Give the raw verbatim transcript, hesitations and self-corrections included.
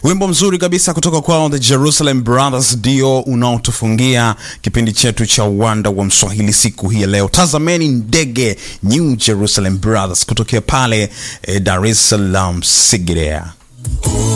Wimbo mzuri kabisa kutoka kwa The Jerusalem Brothers ndio unaotufungia kipindi chetu cha Uwanda wa Mswahili siku hii leo. Tazameni ndege, New Jerusalem Brothers kutokea pale eh, Dar es Salaam Segerea.